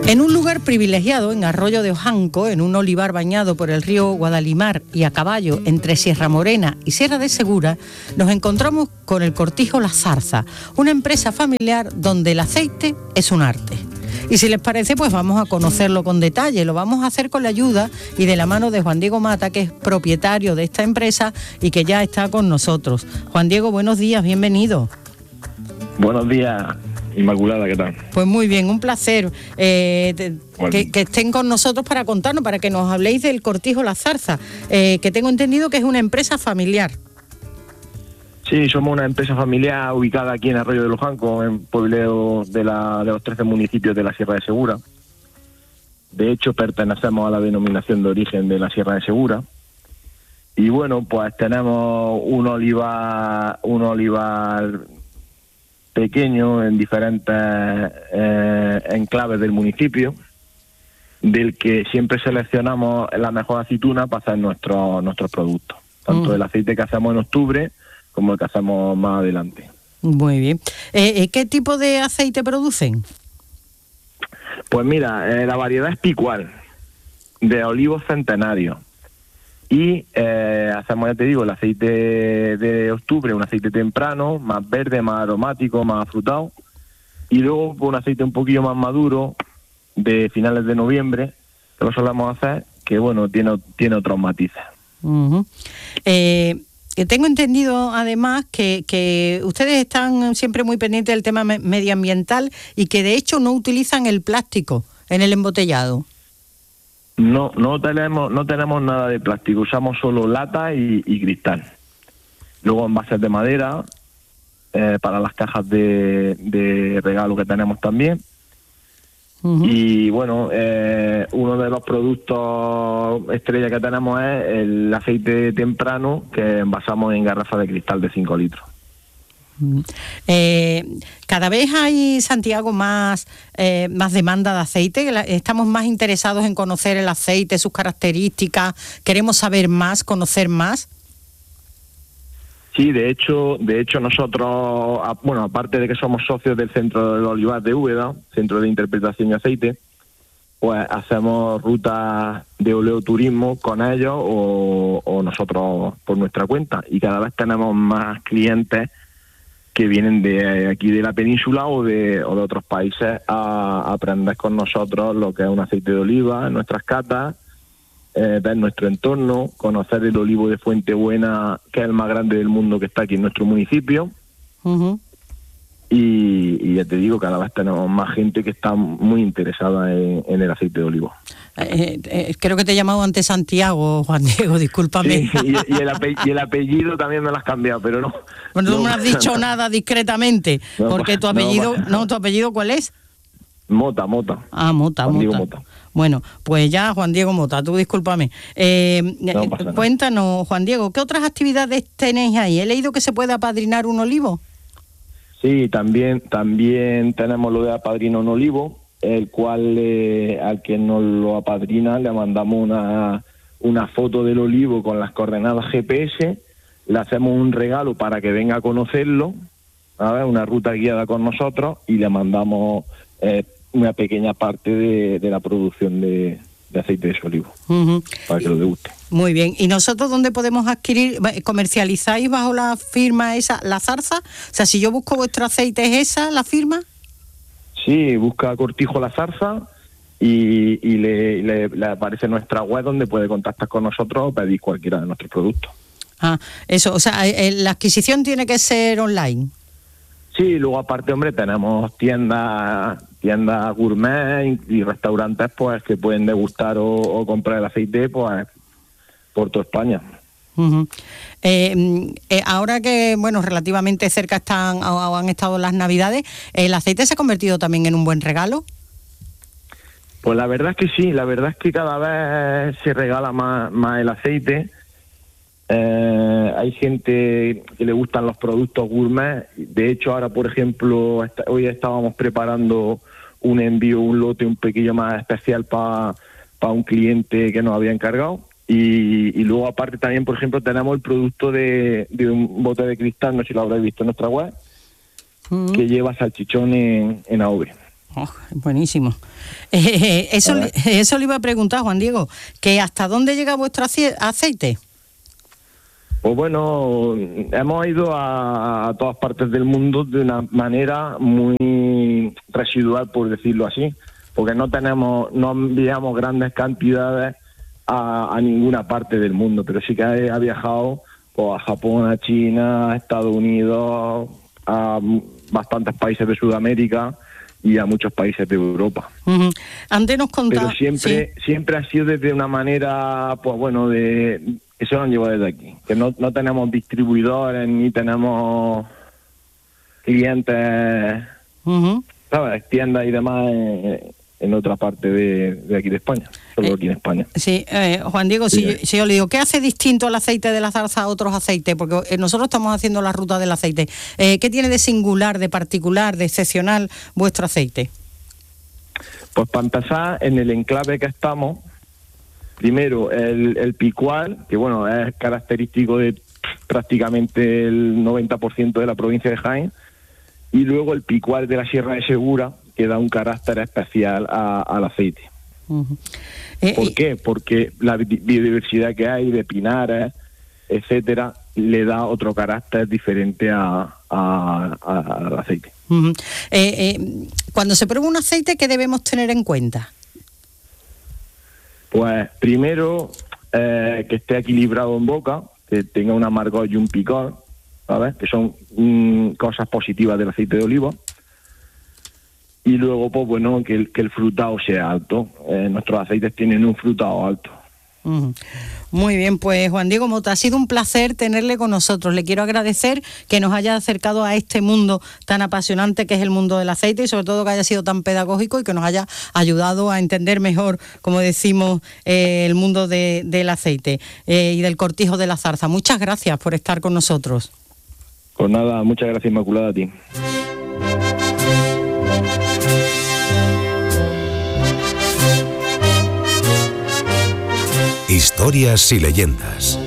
En un lugar privilegiado, en Arroyo de Ojanco, en un olivar bañado por el río Guadalimar y a caballo entre Sierra Morena y Sierra de Segura, nos encontramos con el Cortijo La Zarza, una empresa familiar donde el aceite es un arte. Y si les parece, pues vamos a conocerlo con detalle. Lo vamos a hacer con la ayuda y de la mano de Juan Diego Mata, que es propietario de esta empresa y que ya está con nosotros. Juan Diego, buenos días, bienvenido. Buenos días, Inmaculada, ¿qué tal? Pues muy bien, un placer que estén con nosotros para contarnos, para que nos habléis del Cortijo La Zarza, que tengo entendido que es una empresa familiar. Sí, somos una empresa familiar ubicada aquí en Arroyo de Ojanco, en puebleo de los 13 municipios de la Sierra de Segura. De hecho, pertenecemos a la denominación de origen de la Sierra de Segura. Y bueno, pues tenemos un olivar pequeño en diferentes enclaves del municipio, del que siempre seleccionamos la mejor aceituna para hacer nuestros productos. Tanto el aceite que hacemos en octubre como el que hacemos más adelante. Muy bien. ¿Qué tipo de aceite producen? Pues mira, la variedad es picual, de olivos centenarios. Y hacemos, ya te digo, el aceite de octubre, un aceite temprano, más verde, más aromático, más afrutado. Y luego un aceite un poquillo más maduro, de finales de noviembre, que lo solemos hacer, que bueno, tiene otros matices. Uh-huh. Tengo entendido además que ustedes están siempre muy pendientes del tema medioambiental y que de hecho no utilizan el plástico en el embotellado. No tenemos nada de plástico, usamos solo lata y cristal. Luego envases de madera para las cajas de regalo que tenemos también. Uh-huh. Y bueno, uno de los productos estrella que tenemos es el aceite temprano, que envasamos en garrafas de cristal de 5 litros. Cada vez hay, Santiago, más demanda de aceite. Estamos más interesados en conocer el aceite, sus características. Queremos saber más, conocer más. Sí, de hecho nosotros, bueno, aparte de que somos socios del Centro del Olivar de Úbeda, Centro de Interpretación y Aceite, pues hacemos rutas de oleoturismo con ellos o nosotros por nuestra cuenta. Y cada vez tenemos más clientes que vienen de aquí de la península o de otros países a aprender con nosotros lo que es un aceite de oliva en nuestras catas, ver nuestro entorno, conocer el olivo de Fuentebuena, que es el más grande del mundo que está aquí en nuestro municipio. Uh-huh. Y ya te digo, cada vez tenemos más gente que está muy interesada en el aceite de olivo. Creo que te he llamado antes Santiago, Juan Diego, discúlpame. Sí, y el apellido también me lo has cambiado, pero no. Bueno, no me has dicho nada discretamente, porque tu apellido, ¿tu apellido cuál es? Mota. Ah, Mota. Juan Diego Mota. Bueno, pues ya, Juan Diego Mota, tú discúlpame. Cuéntanos, Juan Diego, ¿qué otras actividades tenéis ahí? He leído que se puede apadrinar un olivo. Sí, también tenemos lo de apadrinar un olivo, el cual al que nos lo apadrina le mandamos una foto del olivo con las coordenadas GPS, le hacemos un regalo para que venga a conocerlo, ¿sabes? Una ruta guiada con nosotros y le mandamos una pequeña parte de la producción de aceite de ese olivo, uh-huh, para que lo deguste. Muy bien. ¿Y nosotros dónde podemos adquirir? ¿Comercializáis bajo la firma esa, La Zarza? O sea, si yo busco vuestro aceite, ¿es esa la firma? Sí, busca Cortijo La Zarza y le aparece nuestra web donde puede contactar con nosotros o pedir cualquiera de nuestros productos. Ah, eso, o sea, la adquisición tiene que ser online. Sí, luego aparte, hombre, tenemos tiendas gourmet y restaurantes pues que pueden degustar o comprar el aceite pues por toda España. Uh-huh. Ahora que, bueno, relativamente cerca han estado las Navidades, ¿el aceite se ha convertido también en un buen regalo? Pues la verdad es que sí, la verdad es que cada vez se regala más el aceite. Hay gente que le gustan los productos gourmet. De hecho, ahora, por ejemplo, hoy estábamos preparando un envío, un lote un poquillo más especial para un cliente que nos había encargado. Y luego, aparte, también, por ejemplo, tenemos el producto de un bote de cristal, no sé si lo habréis visto en nuestra web, que lleva salchichón en AOV. Buenísimo. Eso le iba a preguntar, Juan Diego, que ¿hasta dónde llega vuestro aceite? Pues bueno, hemos ido a todas partes del mundo de una manera muy residual, por decirlo así, porque no enviamos grandes cantidades a ninguna parte del mundo, pero sí que ha viajado pues, a Japón, a China, a Estados Unidos, a bastantes países de Sudamérica y a muchos países de Europa. Uh-huh. Antes nos contaba... Pero siempre ha sido desde una manera, pues bueno, que se lo han llevado desde aquí. Que no tenemos distribuidores ni tenemos clientes, uh-huh, ¿sabes? Tiendas y demás en otra parte de aquí de España, solo aquí en España. Sí, Juan Diego, si yo le digo, ¿qué hace distinto el aceite de la zarza a otros aceites? Porque nosotros estamos haciendo la ruta del aceite. ¿Qué tiene de singular, de particular, de excepcional vuestro aceite? Pues para empezar, en el enclave que estamos, primero el picual, que bueno, es característico de prácticamente el 90% de la provincia de Jaén, y luego el picual de la Sierra de Segura, que da un carácter especial al aceite. Uh-huh. ¿Por qué? Porque la biodiversidad que hay de pinares, etcétera, le da otro carácter diferente al aceite. Uh-huh. Cuando se prueba un aceite, ¿qué debemos tener en cuenta? Pues primero que esté equilibrado en boca, que tenga un amargor y un picor, ¿sabes? Que son cosas positivas del aceite de oliva. Y luego, pues bueno, que el frutado sea alto. Nuestros aceites tienen un frutado alto. Uh-huh. Muy bien, pues Juan Diego Mota, ha sido un placer tenerle con nosotros. Le quiero agradecer que nos haya acercado a este mundo tan apasionante que es el mundo del aceite y sobre todo que haya sido tan pedagógico y que nos haya ayudado a entender mejor, como decimos, el mundo del aceite y del cortijo de la zarza. Muchas gracias por estar con nosotros. Pues nada, muchas gracias, Inmaculada, a ti. Historias y leyendas.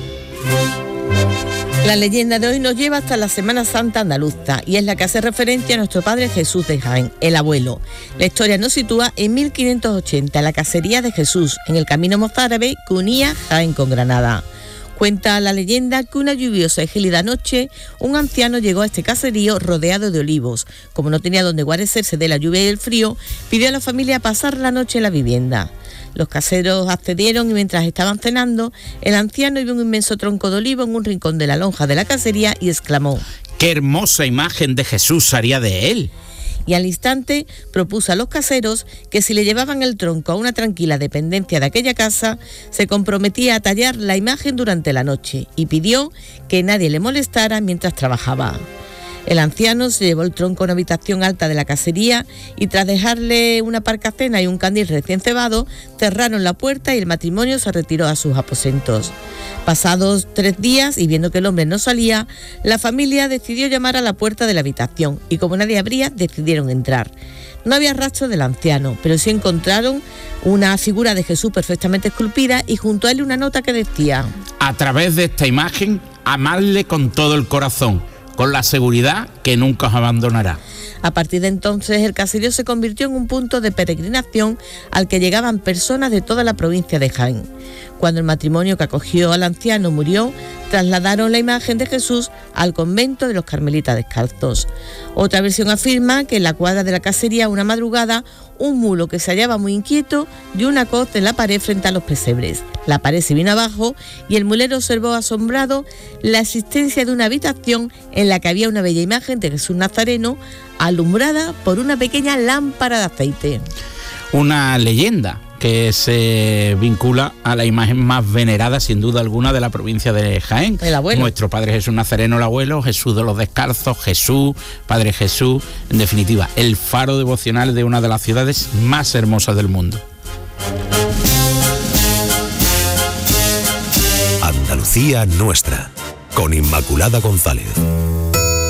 La leyenda de hoy nos lleva hasta la Semana Santa andaluza y es la que hace referencia a nuestro Padre Jesús de Jaén, el abuelo. La historia nos sitúa en 1580, en la casería de Jesús, en el camino mozárabe que unía Jaén con Granada. Cuenta la leyenda que una lluviosa y gélida noche, un anciano llegó a este caserío rodeado de olivos. Como no tenía donde guarecerse de la lluvia y el frío, pidió a la familia pasar la noche en la vivienda. Los caseros accedieron y mientras estaban cenando, el anciano vio un inmenso tronco de olivo en un rincón de la lonja de la casería y exclamó: ¡qué hermosa imagen de Jesús haría de él! Y al instante propuso a los caseros que si le llevaban el tronco a una tranquila dependencia de aquella casa, se comprometía a tallar la imagen durante la noche y pidió que nadie le molestara mientras trabajaba. El anciano se llevó el tronco a una habitación alta de la casería y tras dejarle una parcacena y un candil recién cebado, cerraron la puerta y el matrimonio se retiró a sus aposentos. Pasados 3 días y viendo que el hombre no salía, la familia decidió llamar a la puerta de la habitación y como nadie abría, decidieron entrar. No había rastro del anciano, pero sí encontraron una figura de Jesús perfectamente esculpida y junto a él una nota que decía: a través de esta imagen, amadle con todo el corazón, con la seguridad que nunca os abandonará. A partir de entonces, el caserío se convirtió en un punto de peregrinación al que llegaban personas de toda la provincia de Jaén. Cuando el matrimonio que acogió al anciano murió, trasladaron la imagen de Jesús al convento de los Carmelitas Descalzos. Otra versión afirma que en la cuadra de la casería, una madrugada, un mulo que se hallaba muy inquieto dio una coz en la pared frente a los pesebres. La pared se vino abajo y el mulero observó asombrado la existencia de una habitación en la que había una bella imagen de Jesús Nazareno alumbrada por una pequeña lámpara de aceite. Una leyenda que se vincula a la imagen más venerada, sin duda alguna, de la provincia de Jaén. El abuelo. Nuestro Padre Jesús Nazareno, el abuelo, Jesús de los Descalzos, Jesús, Padre Jesús, en definitiva, el faro devocional de una de las ciudades más hermosas del mundo. Andalucía nuestra, con Inmaculada González.